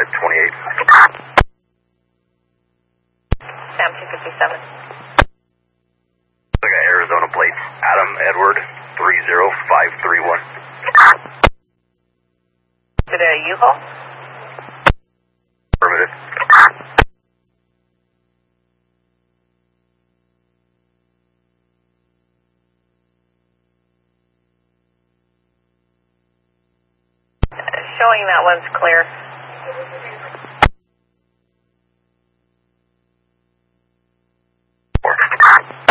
at 28. Sam 257. I got Arizona plates. Adam Edward 30531. Is it a U-Haul? Affirmative. Showing that one's clear.